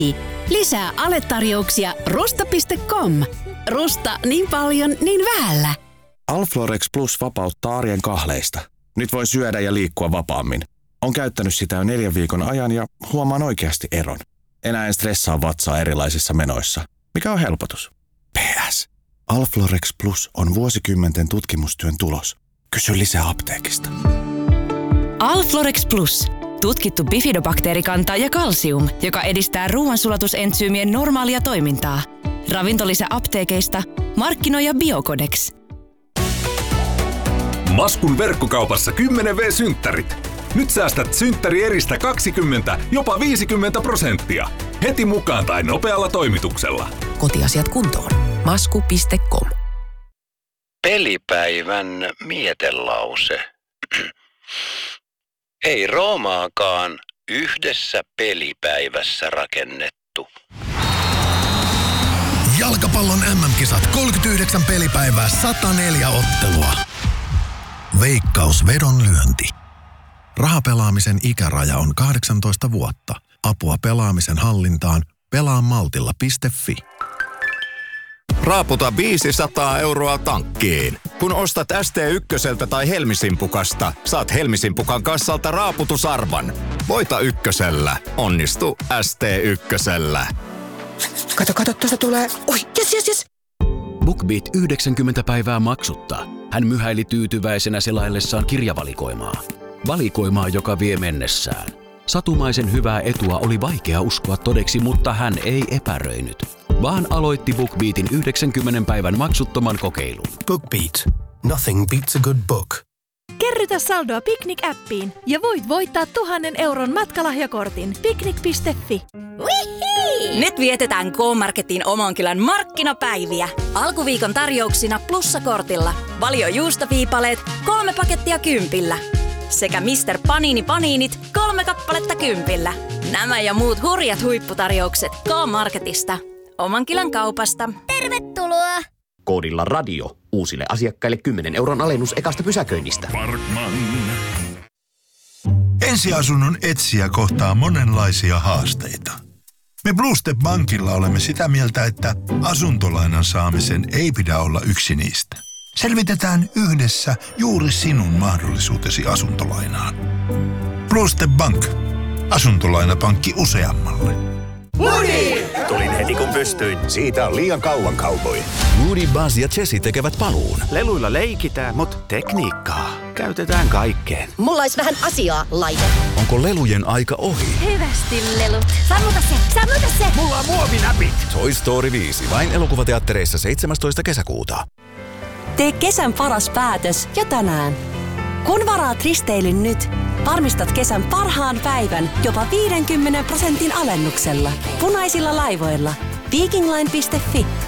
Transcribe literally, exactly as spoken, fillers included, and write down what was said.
Lisää aletarjouksia rusta piste com. Rusta niin paljon, niin vähällä. Alflorex Plus vapauttaa arjen kahleista. Nyt voi syödä ja liikkua vapaammin. On käyttänyt sitä jo neljän viikon ajan ja huomaan oikeasti eron. Enää en stressaa vatsaa erilaisissa menoissa. Mikä on helpotus? P S. Alflorex Plus on vuosikymmenten tutkimustyön tulos. Kysy lisää apteekista. Alflorex Plus. Tutkittu bifidobakteerikanta ja kalsium, joka edistää ruoansulatusentsyymien normaalia toimintaa. Ravintolisä apteekeista, markkinoija Biocodex. Maskun verkkokaupassa kymmenen vuotias-synttärit. Nyt säästät synttärieristä kaksikymmentä, jopa viisikymmentä prosenttia. Heti mukaan tai nopealla toimituksella. Kotiasiat kuntoon. masku piste com. Pelipäivän mietelause. Ei Roomaakaan yhdessä pelipäivässä rakennettu. Jalkapallon M M-kisat kolmekymmentäyhdeksän pelipäivää, sata neljä ottelua. Veikkaus vedonlyönti. Rahapelaamisen ikäraja on kahdeksantoista vuotta. Apua pelaamisen hallintaan pelaa maltilla piste fi. Raaputa viisisataa euroa tankkiin. Kun ostat S T ykköseltä tai Helmisimpukasta, saat Helmisimpukan kassalta raaputusarvan. Voita ykkösellä. Onnistu S T ykkösellä. Kato, kato, tuosta tulee. Oi, jes, jes, jes. BookBeat yhdeksänkymmentä päivää maksutta. Hän myhäili tyytyväisenä selaillessaan kirjavalikoimaa. Valikoimaa, joka vie mennessään. Satumaisen hyvää etua oli vaikea uskoa todeksi, mutta hän ei epäröinyt, vaan aloitti BookBeatin yhdeksänkymmenen päivän maksuttoman kokeilun. BookBeat. Nothing beats a good book. Kerrytä saldoa Picnic-appiin ja voit voittaa tuhannen euron matkalahjakortin picnic piste fi. Nyt vietetään K-Marketin Omankylän markkinapäiviä. Alkuviikon tarjouksina plussakortilla. Valio juustoviipaleet, kolme pakettia kympillä. Sekä mister Panini Paniinit, kolme kappaletta kympillä. Nämä ja muut hurjat huipputarjoukset K-Marketista. Omankylän kaupasta. Tervetuloa! Koodilla radio. Uusille asiakkaille kymmenen euron alennus ekasta pysäköinnistä. Parkman. Ensiasunnon etsijä kohtaa monenlaisia haasteita. Me Blue Step Bankilla olemme sitä mieltä, että asuntolainan saamisen ei pidä olla yksi niistä. Selvitetään yhdessä juuri sinun mahdollisuutesi asuntolainaan. Blue Step Bank. Asuntolainapankki useammalle. Woody! Tulin heti kun pystyin. Siitä on liian kauan cowboy. Woody, Buzz ja Jessie tekevät paluun. Leluilla leikitään, mutta tekniikkaa käytetään kaikkeen. Mulla olisi vähän asiaa, laite. Onko lelujen aika ohi? Hyvästi, lelut. Sammuta se, sammuta se. Mulla on muovinäpit. Toy Story viisi, vain elokuvateattereissa seitsemästoista kesäkuuta. Tee kesän paras päätös jo tänään. Kun varaat risteilyn nyt, varmistat kesän parhaan päivän jopa viidenkymmenen prosentin alennuksella. Punaisilla laivoilla. Vikingline piste fi.